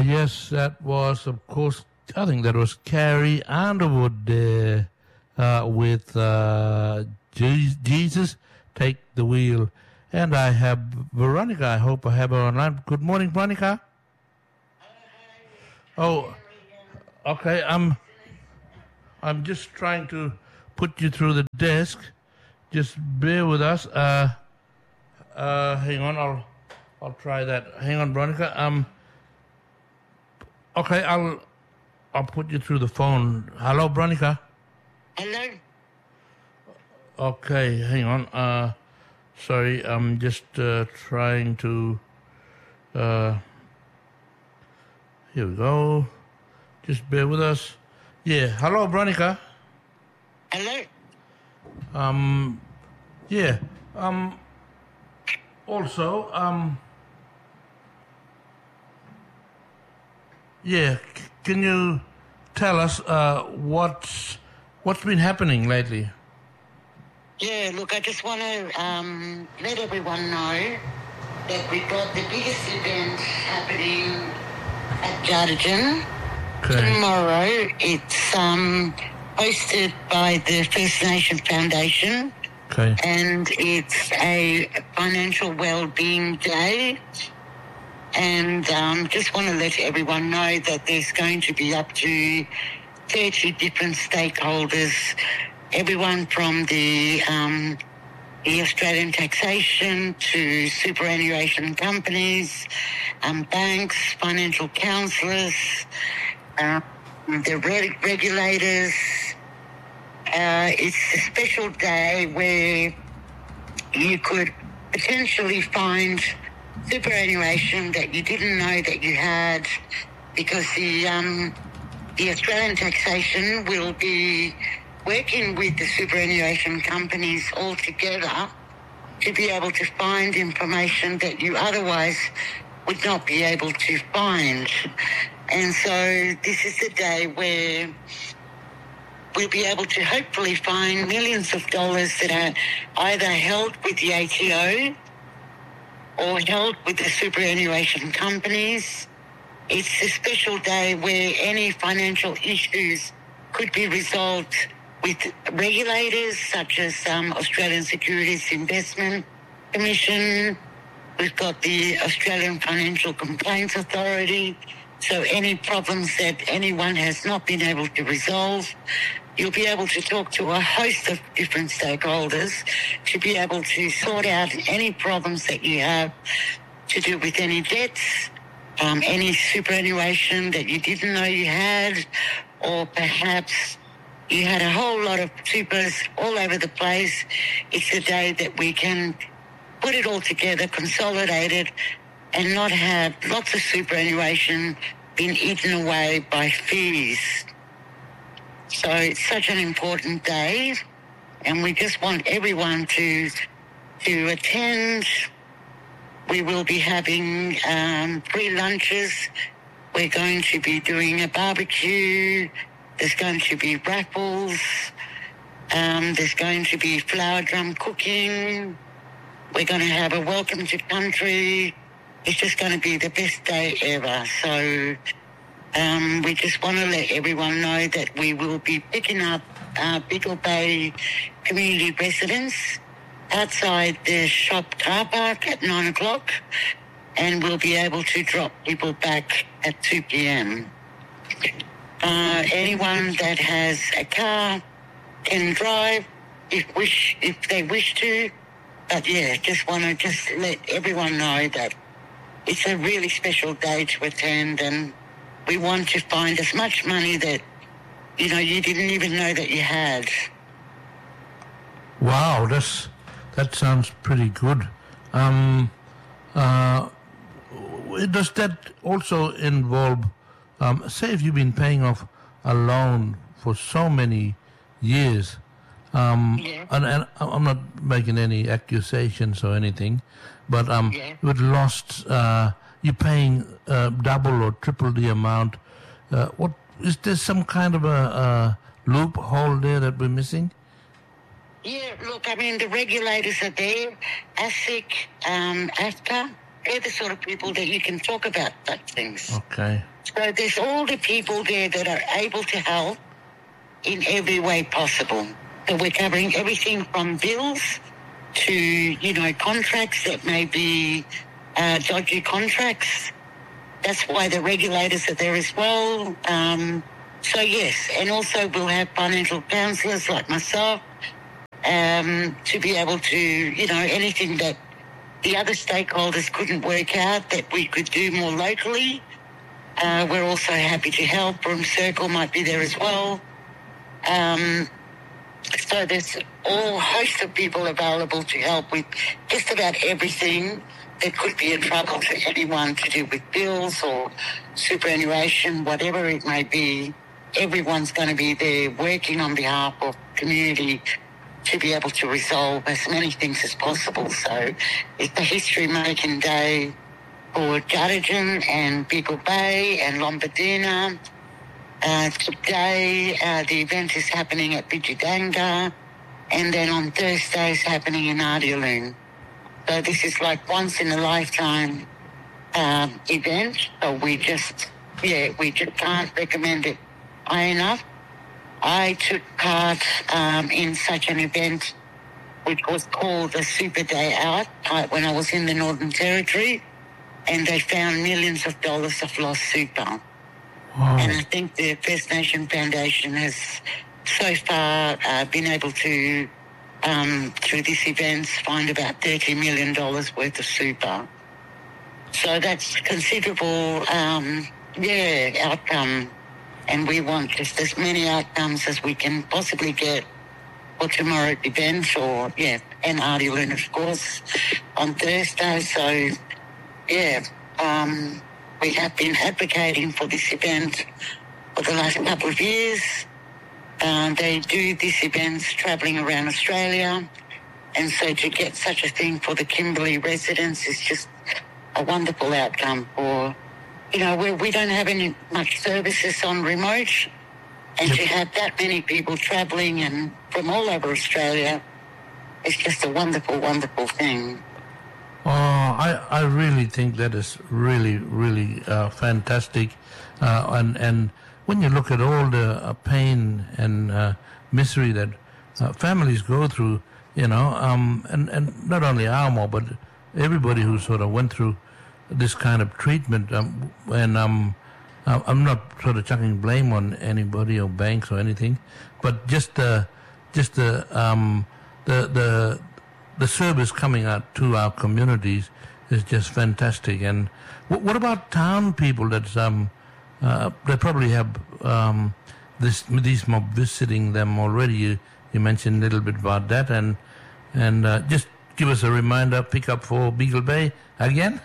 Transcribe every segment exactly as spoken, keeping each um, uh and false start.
yes, that was, of course, I think that was Carrie Underwood there uh, with uh, Je- Jesus, Take the Wheel. And I have Veronica. I hope I have her online. Good morning, Veronica. Oh, okay. I'm, I'm just trying to put you through the desk. Just bear with us. Uh, uh, hang on, I'll, I'll try that. Hang on, Veronica. Um, okay, I'll, I'll put you through the phone. Hello, Veronica. Hello. Okay, hang on. Uh, sorry, I'm just uh, trying to. Uh, here we go. Just bear with us. Yeah. Hello, Veronica. Hello. Um. Yeah. Um. Also. Um. Yeah. C- can you tell us uh what's what's been happening lately? Yeah, look, I just want to um, let everyone know that we've got the biggest event happening at Gardigan Okay. tomorrow. It's um, hosted by the First Nation Foundation, Okay. and it's a financial well-being day. And um, just want to let everyone know that there's going to be up to thirty different stakeholders, everyone from the um, the Australian taxation to superannuation companies, um, banks, financial counsellors, uh, the reg- regulators. Uh, it's a special day where you could potentially find superannuation that you didn't know that you had, because the um, the Australian taxation will be working with the superannuation companies all together to be able to find information that you otherwise would not be able to find. And so this is the day where we'll be able to hopefully find millions of dollars that are either held with the A T O or held with the superannuation companies. It's a special day where any financial issues could be resolved with regulators such as um, Australian Securities Investment Commission. We've got the Australian Financial Complaints Authority. So any problems that anyone has not been able to resolve, you'll be able to talk to a host of different stakeholders to be able to sort out any problems that you have to do with any debts, um, any superannuation that you didn't know you had, or perhaps you had a whole lot of supers all over the place. It's a day that we can put it all together, consolidate it, and not have lots of superannuation being eaten away by fees. So it's such an important day, and we just want everyone to to attend. We will be having um, free lunches. We're going to be doing a barbecue. There's going to be raffles. Um, there's going to be flower drum cooking. We're going to have a welcome to country. It's just going to be the best day ever. So um, we just want to let everyone know that we will be picking up uh, Biggle Bay community residents outside the shop car park at nine o'clock, and we'll be able to drop people back at two p.m. Uh, anyone that has a car can drive if wish if they wish to. But yeah, just want to just let everyone know that it's a really special day to attend, and we want to find as much money that, you know, you didn't even know that you had. Wow, that's that sounds pretty good. Um, uh, does that also involve, um, say, if you've been paying off a loan for so many years, um, Yeah. and, and I'm not making any accusations or anything, but um, Yeah. you've lost, uh, you're paying uh, double or triple the amount. Uh, what is there some kind of a, a loophole there that we're missing? Yeah, look, I mean, the regulators are there, ASIC, um, AFCA, they're the sort of people that you can talk about such things. Okay. So there's all the people there that are able to help in every way possible. So we're covering everything from bills to, you know, contracts that may be uh, dodgy contracts. That's why the regulators are there as well. Um, so, yes, and also we'll have financial counsellors like myself um, to be able to, you know, anything that the other stakeholders couldn't work out that we could do more locally. Uh, we're also happy to help. Broome Circle might be there as well. Um, so there's all host of people available to help with just about everything that could be a trouble to anyone to do with bills or superannuation, whatever it may be. Everyone's going to be there working on behalf of the community to be able to resolve as many things as possible. So it's a history-making day for Jardin and Beagle Bay and Lombardina. Uh, today, uh, the event is happening at Bidjidanga, and then on Thursday is happening in Ardialoon. So this is like once-in-a-lifetime um, event. So we just, yeah, we just can't recommend it high enough. I took part um, in such an event which was called a Super Day Out uh, when I was in the Northern Territory, and they found millions of dollars of lost super. Wow. And I think the First Nation Foundation has so far uh, been able to, um, through this event, find about thirty million dollars worth of super. So that's considerable, um, yeah, outcome. And we want just as many outcomes as we can possibly get for tomorrow's event, or, yeah, and Ardialoon, of course, on Thursday. So, yeah, um, we have been advocating for this event for the last couple of years. Uh, they do these events travelling around Australia, and so to get such a thing for the Kimberley residents is just a wonderful outcome for, you know, where we don't have any much services on remote, and Yep. to have that many people travelling and from all over Australia, it's just a wonderful, wonderful thing. Oh, I, I really think that is really, really uh, fantastic. Uh, and, and when you look at all the uh, pain and uh, misery that uh, families go through, you know, um, and, and not only Almo, but everybody who sort of went through this kind of treatment, um, and um, I'm not sort of chucking blame on anybody or banks or anything, but just the, just the, um, the, the, the service coming out to our communities is just fantastic. And what, what about town people that's um uh, they probably have um this these mob visiting them already? You, you mentioned a little bit about that, and and uh, just give us a reminder. Pick up for Beagle Bay again.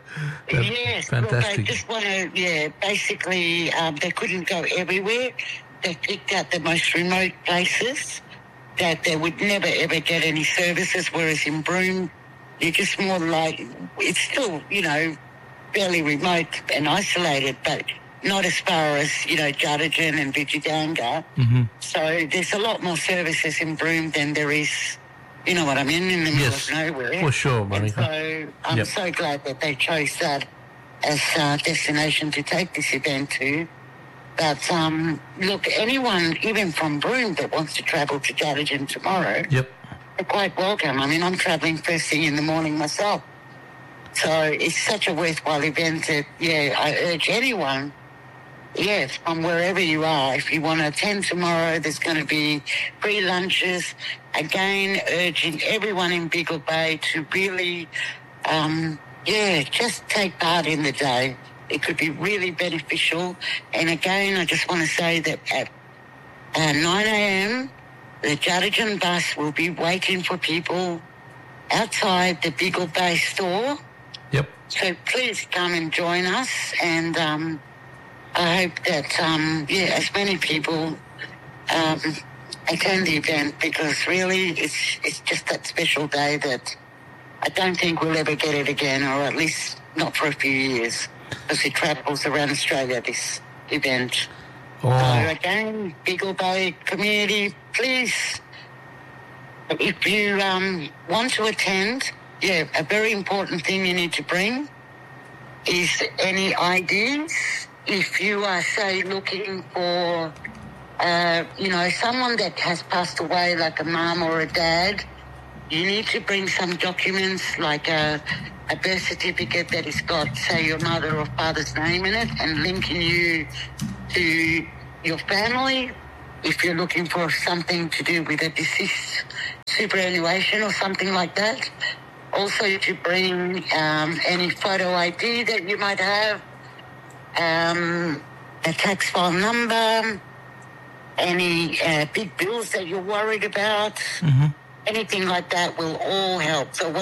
Yes, fantastic. Look, I just want to, yeah, basically um, they couldn't go everywhere. They picked out the most remote places that they would never ever get any services, whereas in Broome, you're just more like, it's still, you know, fairly remote and isolated, but not as far as, you know, Jardin and Bidjidanga. Mm-hmm. So there's a lot more services in Broome than there is, you know what I mean, in the middle Yes, of nowhere. for sure, And Monica. so I'm Yep. so glad that they chose that as a destination to take this event to. But, um, look, anyone, even from Broome, that wants to travel to Jardin tomorrow, Yep. are quite welcome. I mean, I'm travelling first thing in the morning myself. So it's such a worthwhile event that, yeah, I urge anyone, yes, from wherever you are, if you want to attend tomorrow, there's going to be free lunches. Again, urging everyone in Beagle Bay to really, um, yeah, just take part in the day. It could be really beneficial. And again, I just want to say that at uh, nine a.m., the Jardin bus will be waiting for people outside the Beagle Bay store. Yep. So please come and join us. And um, I hope that, um, yeah, as many people um, attend the event, because really it's it's just that special day that I don't think we'll ever get it again, or at least not for a few years, because it travels around Australia, this event. Oh, So again, Beagle Bay community, please, if you um, want to attend, yeah, a very important thing you need to bring is any I Ds. If you are, say, looking for, uh, you know, someone that has passed away, like a mum or a dad, you need to bring some documents like a, a birth certificate that has got, say, your mother or father's name in it and linking you to your family. If you're looking for something to do with a deceased superannuation or something like that. Also to bring um, any photo I D that you might have, um, a tax file number, any uh, big bills that you're worried about, Mm-hmm. anything like that will all help. So